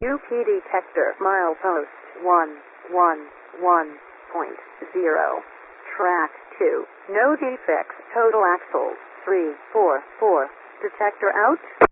UP detector milepost 111.0. Track 2. No defects. Total axles 344. Detector out.